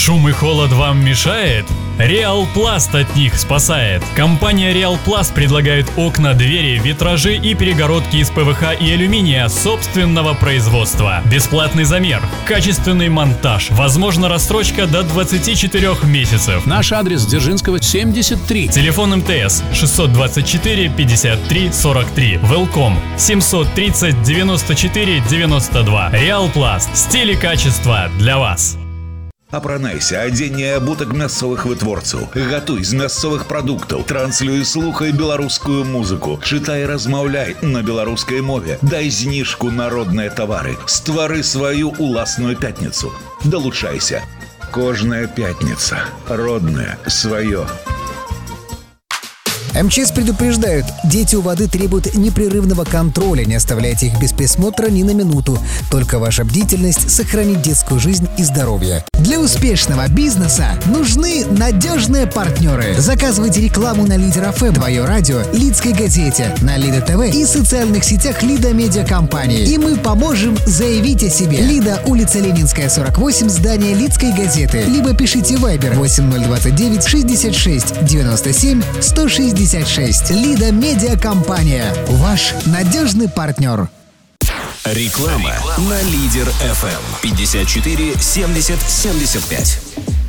Шум и холод вам мешает? Реал Пласт от них спасает. Компания Реал Пласт предлагает окна, двери, витражи и перегородки из ПВХ и алюминия собственного производства. Бесплатный замер, качественный монтаж, возможно рассрочка до 24 месяцев. Наш адрес: Дзержинского, 73. Телефон МТС 624 53 43. Велком 730 94 92. Реал Пласт. Стиль и качество для вас. Апранайся, адзенне і абутак мясцовых вытворцаў. Гатуй з мясцовых прадуктаў, транслюй, слухай беларускую музыку, чытай, размаўляй на беларускай мове, дай зніжку на родныя тавары, ствары сваю уласную пятніцу. Далучайся. Кожная пятница. Родное, свое. МЧС предупреждают, дети у воды требуют непрерывного контроля, не оставляйте их без присмотра ни на минуту. Только ваша бдительность сохранит детскую жизнь и здоровье. Для успешного бизнеса нужны надежные партнеры. Заказывайте рекламу на Лидер ФМ, Твое радио, Лидской газете, на Лида ТВ и социальных сетях Лида Медиа Компании. И мы поможем заявить о себе. Лида, улица Ленинская, 48, здание Лидской газеты. Либо пишите Viber 8029 66 97 160. Лида Медиа Компания. Ваш надежный партнер. Реклама на Лидер ФМ 54 70 75.